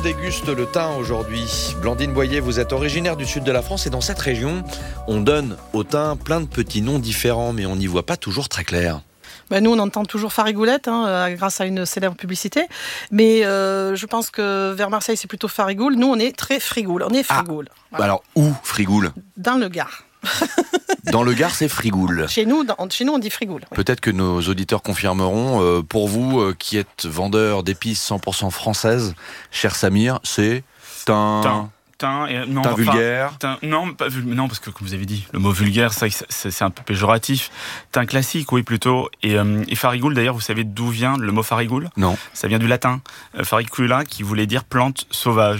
déguste le thym aujourd'hui. Blandine Boyer, vous êtes originaire du sud de la France et dans cette région, on donne au thym plein de petits noms différents, mais on n'y voit pas toujours très clair. Nous, on entend toujours Farigoulette, grâce à une célèbre publicité. Mais je pense que vers Marseille, c'est plutôt Farigoule. Nous, on est très Frigoule. On est Frigoule. Voilà. Alors, où Frigoule ? Dans le Gard. Dans le Gard, c'est Frigoule. Chez nous, on dit Frigoule. Oui. Peut-être que nos auditeurs confirmeront. Pour vous, qui êtes vendeur d'épices 100% françaises, cher Samir, c'est thym vulgaire. Non, parce que comme vous avez dit, le mot vulgaire, c'est un peu péjoratif. Thym classique, oui, plutôt. Et farigoule, d'ailleurs, vous savez d'où vient le mot farigoule ? Non. Ça vient du latin. Faricula, qui voulait dire plante sauvage.